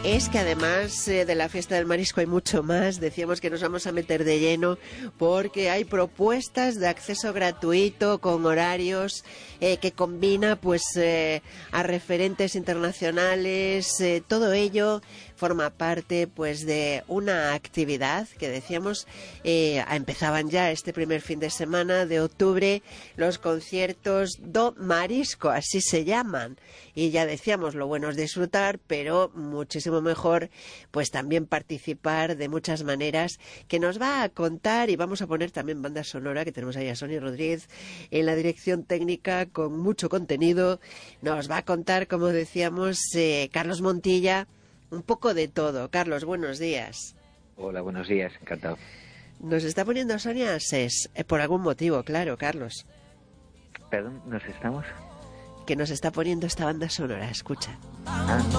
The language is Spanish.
Es que además de la fiesta del marisco hay mucho más. Decíamos que nos vamos a meter de lleno porque hay propuestas de acceso gratuito con horarios que combina pues a referentes internacionales. Todo ello forma parte pues de una actividad que decíamos empezaban ya este primer fin de semana de octubre los conciertos do marisco, así se llaman, y ya decíamos, lo bueno es disfrutar, pero muchísimo mejor pues también participar de muchas maneras, que nos va a contar, y vamos a poner también banda sonora, que tenemos ahí a Sonia Rodríguez en la dirección técnica con mucho contenido. Nos va a contar, como decíamos, Carlos Montilla, un poco de todo. Carlos, buenos días. Hola, buenos días, encantado. Nos está poniendo Sonia SES, por algún motivo, claro, Carlos. Perdón, ¿nos estamos? Que nos está poniendo esta banda sonora, escucha. Ah.